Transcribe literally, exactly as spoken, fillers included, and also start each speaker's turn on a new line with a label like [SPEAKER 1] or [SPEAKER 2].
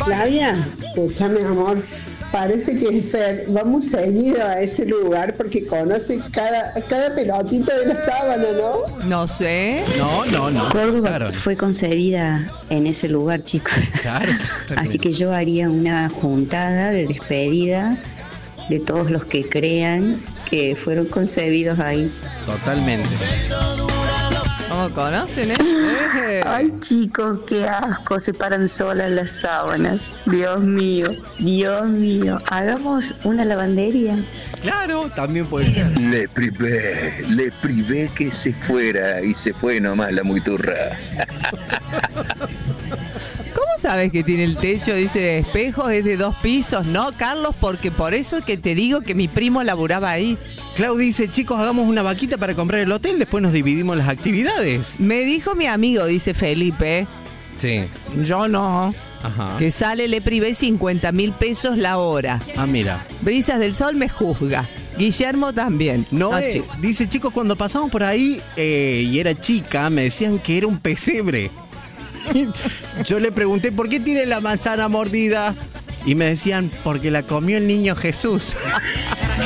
[SPEAKER 1] Flavia, escúchame, amor. Parece que el Fer va muy seguido a ese lugar porque conoce cada, cada pelotito de la sábana, ¿no?
[SPEAKER 2] No sé.
[SPEAKER 3] No, no, no.
[SPEAKER 4] Córdoba
[SPEAKER 3] Claro.
[SPEAKER 4] fue concebida en ese lugar, chicos.
[SPEAKER 3] Claro.
[SPEAKER 4] Así que yo haría una juntada de despedida de todos los que crean que fueron concebidos ahí.
[SPEAKER 3] Totalmente.
[SPEAKER 2] ¿Cómo conocen, eh? Eh.
[SPEAKER 4] Ay, chicos, qué asco, se paran solas las sábanas. Dios mío, Dios mío. Hagamos una lavandería.
[SPEAKER 3] Claro, también puede ser.
[SPEAKER 5] Le privé, le privé que se fuera y se fue nomás la muiturra.
[SPEAKER 2] ¿Cómo sabes que tiene el techo, dice, de espejos, es de dos pisos? No, Carlos, porque por eso es que te digo que mi primo laburaba ahí.
[SPEAKER 3] Clau dice, chicos, hagamos una vaquita para comprar el hotel, después nos dividimos las actividades.
[SPEAKER 2] Me dijo mi amigo, dice Felipe,
[SPEAKER 3] Sí.
[SPEAKER 2] yo no,
[SPEAKER 3] Ajá.
[SPEAKER 2] que sale le privé cincuenta mil pesos la hora.
[SPEAKER 3] Ah, mira.
[SPEAKER 2] Brisas del Sol me juzga. Guillermo también.
[SPEAKER 3] No,
[SPEAKER 2] No,
[SPEAKER 3] eh,
[SPEAKER 2] chicos.
[SPEAKER 3] dice, chicos, cuando pasamos por ahí eh, y era chica, me decían que era un pesebre. Yo le pregunté, ¿por qué tiene la manzana mordida? Y me decían, porque la comió el niño Jesús.